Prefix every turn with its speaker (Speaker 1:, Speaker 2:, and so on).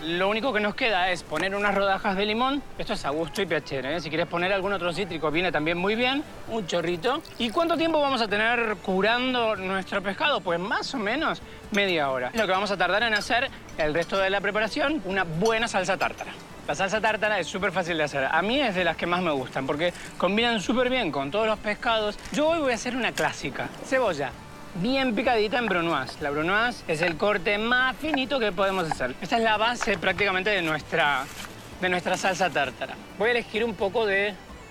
Speaker 1: Lo único que nos queda es poner unas rodajas de limón. Esto es a gusto y piacere, ¿eh? Si quieres poner algún otro cítrico, viene también muy bien. Un chorrito. ¿Y cuánto tiempo vamos a tener curando nuestro pescado? Pues más o menos media hora. Lo que vamos a tardar en hacer el resto de la preparación, una buena salsa tártara. La salsa tártara es súper fácil de hacer. A mí es de las que más me gustan porque combinan súper bien con todos los pescados. Yo hoy voy a hacer una clásica. Cebolla bien picadita en brunoise. La brunoise es el corte más finito que podemos hacer. Esta es la base prácticamente de nuestra salsa tártara. Voy a elegir un poco de